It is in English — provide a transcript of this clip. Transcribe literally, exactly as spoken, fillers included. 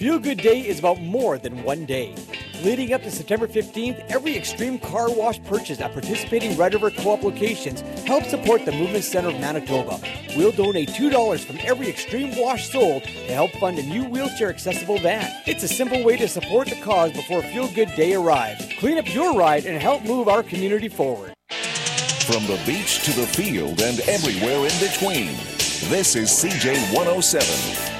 Feel Good Day is about more than one day. Leading up to September fifteenth, every Extreme Car Wash purchase at participating Red River Co-op locations helps support the Movement Center of Manitoba. We'll donate two dollars from every Extreme Wash sold to help fund a new wheelchair-accessible van. It's a simple way to support the cause before Feel Good Day arrives. Clean up your ride and help move our community forward. From the beach to the field and everywhere in between, this is C J one oh seven.